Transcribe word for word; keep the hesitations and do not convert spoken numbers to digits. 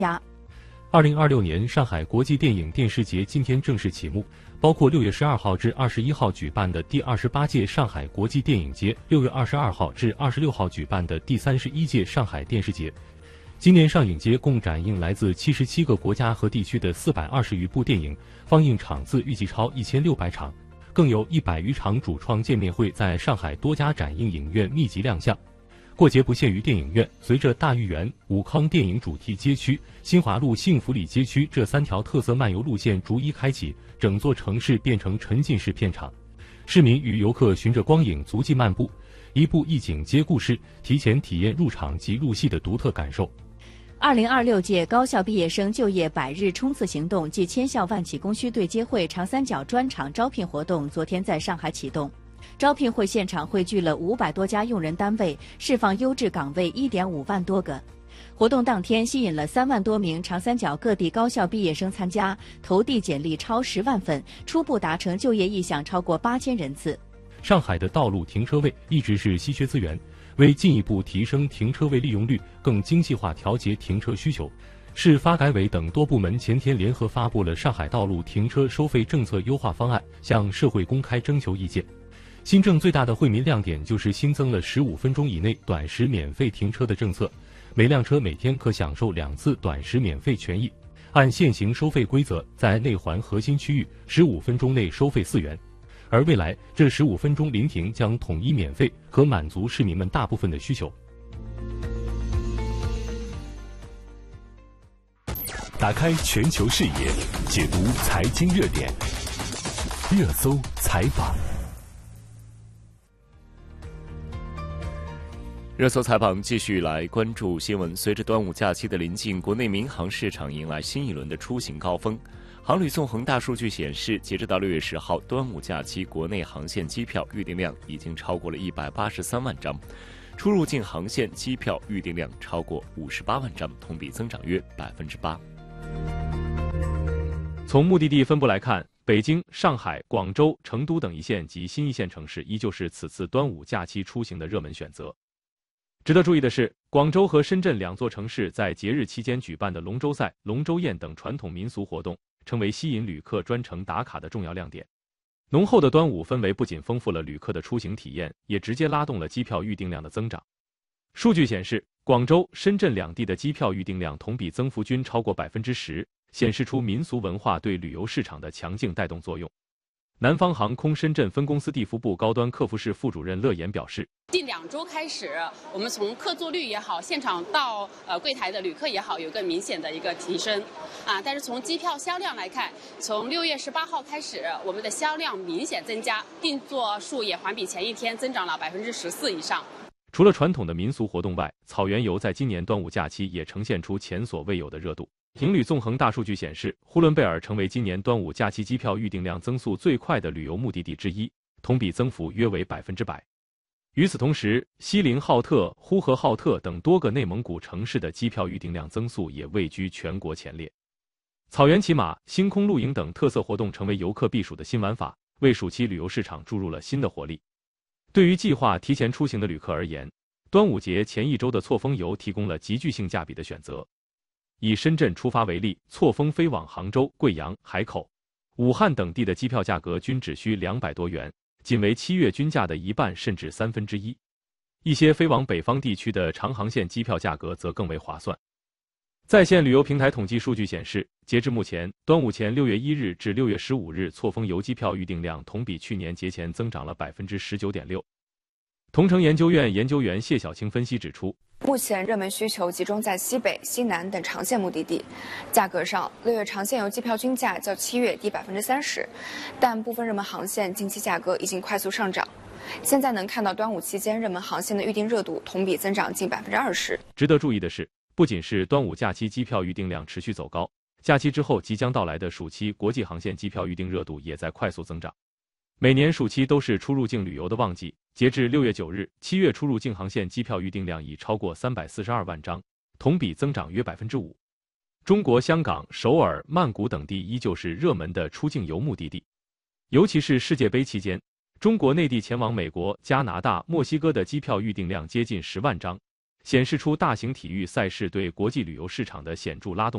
家。 二零二六年上海国际电影电视节今天正式启幕，包括六月十二号至二十一号举办的第二十八届上海国际电影节，六月二十二号至二十六号举办的第三十一届上海电视节。今年上影节共展映来自七十七个国家和地区的四百二十余部电影，放映场次预计超一千六百场，更有一百余场主创见面会在上海多家展映影院密集亮相。过节不限于电影院，随着大豫园、武康电影主题街区、新华路幸福里街区这三条特色漫游路线逐一开启，整座城市变成沉浸式片场。市民与游客循着光影足迹漫步，一步一景接故事，提前体验入场及入戏的独特感受。 二零二六届高校毕业生就业百日冲刺行动暨千校万企供需对接会长三角专场招聘活动昨天在上海启动。招聘会现场汇聚了五百多家用人单位，释放优质岗位一点五万多个。活动当天吸引了三万多名长三角各地高校毕业生参加，投递简历超十万份，初步达成就业意向超过八千人次。 上海的道路停车位一直是稀缺资源，为进一步提升停车位利用率，更精细化调节停车需求，市发改委等多部门前天联合发布了上海道路停车收费政策优化方案，向社会公开征求意见。新政最大的惠民亮点就是新增了十五分钟以内短时免费停车的政策，每辆车每天可享受两次短时免费权益。按现行收费规则，在内环核心区域十五分钟内收费四元，而未来这十五分钟临停将统一免费，可满足市民们大部分的需求。 打开全球视野，解读财经热点，热搜采访。 热搜采访继续来关注新闻。随着端午假期的临近，国内民航市场迎来新一轮的出行高峰。航旅纵横大数据显示，截止到六月十号，端午假期国内航线机票预订量已经超过了一百八十三万张，出入境航线机票预订量超过五十八万张，同比增长约百分之八。 从目的地分布来看，北京、上海、广州、成都等一线及新一线城市依旧是此次端午假期出行的热门选择。值得注意的是，广州和深圳两座城市在节日期间举办的龙舟赛、龙舟宴等传统民俗活动，成为吸引旅客专程打卡的重要亮点。浓厚的端午氛围不仅丰富了旅客的出行体验，也直接拉动了机票预订量的增长。数据显示，广州、深圳两地的机票预订量同比增幅均超过百分之十，显示出民俗文化对旅游市场的强劲带动作用。南方航空深圳分公司地服部高端客服室副主任乐言表示， 近两周开始，我们从客座率也好，现场到呃柜台的旅客也好，有个明显的一个提升啊。但是从机票销量来看，从六月十八号开始，我们的销量明显增加，订座数也环比前一天增长了百分之十四以上。 除了传统的民俗活动外，草原游在今年端午假期也呈现出前所未有的热度。行旅纵横大数据显示，呼伦贝尔成为今年端午假期机票预订量增速最快的旅游目的地之一，同比增幅约为百分之百。与此同时，锡林浩特、呼和浩特等多个内蒙古城市的机票预订量增速也位居全国前列。草原骑马、星空露营等特色活动成为游客避暑的新玩法，为暑期旅游市场注入了新的活力。对于计划提前出行的旅客而言，端午节前一周的错峰游提供了极具性价比的选择。以深圳出发为例，错峰飞往杭州、贵阳、海口、武汉等地的机票价格均只需两百多元，仅为七月均价的一半甚至三分之一。一些飞往北方地区的长航线机票价格则更为划算。在线旅游平台统计数据显示，截至目前，端午前六月一日至六月十五日错峰游机票预订量同比去年节前增长了百分之十九点六。同城研究院研究员谢小青分析指出， 目前热门需求集中在西北、西南等长线目的地，价格上，六月长线游机票均价较七月低百分之三十，但部分热门航线近期价格已经快速上涨。现在能看到端午期间热门航线的预订热度同比增长近百分之二十。 值得注意的是，不仅是端午假期机票预订量持续走高，假期之后即将到来的暑期国际航线机票预订热度也在快速增长。每年暑期都是出入境旅游的旺季，截至六月九日，七月出入境航线机票预订量已超过三百四十二万张，同比增长约百分之五。中国香港、首尔、曼谷等地依旧是热门的出境游目的地，尤其是世界杯期间，中国内地前往美国、加拿大、墨西哥的机票预订量接近十万张， 显示出大型体育赛事对国际旅游市场的显著拉动。